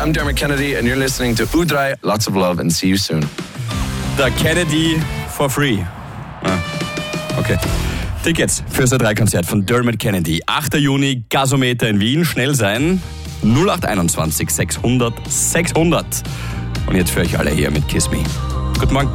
I'm Dermot Kennedy and you're listening to U3. Lots of love and see you soon. Der Kennedy for free. Okay. Tickets fürs U3-Konzert von Dermot Kennedy. 8. Juni, Gasometer in Wien. Schnell sein. 0821 600 600. Und jetzt für euch alle hier mit Kiss Me. Guten Morgen.